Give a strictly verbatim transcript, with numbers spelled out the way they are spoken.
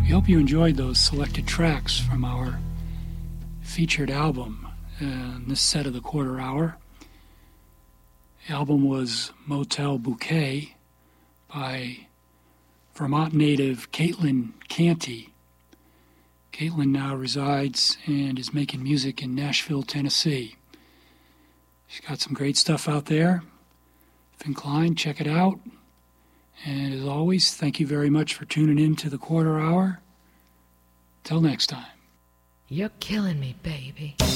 We hope you enjoyed those selected tracks from our featured album in this set of the Quarter Hour. The album was Motel Bouquet by Vermont native Caitlin Canty. Caitlin now resides and is making music in Nashville, Tennessee. She's got some great stuff out there. If inclined, check it out. And as always, thank you very much for tuning in to the Quarter Hour. Till next time. You're killing me, baby.